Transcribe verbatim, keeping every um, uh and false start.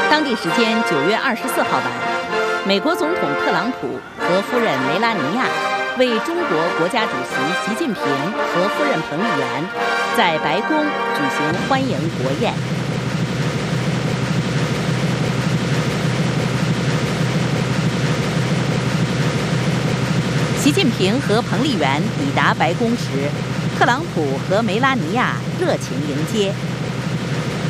当地时间九月二十四号晚，美国总统特朗普和夫人梅拉尼亚为中国国家主席习近平和夫人彭丽媛在白宫举行欢迎国宴。习近平和彭丽媛抵达白宫时，特朗普和梅拉尼亚热情迎接。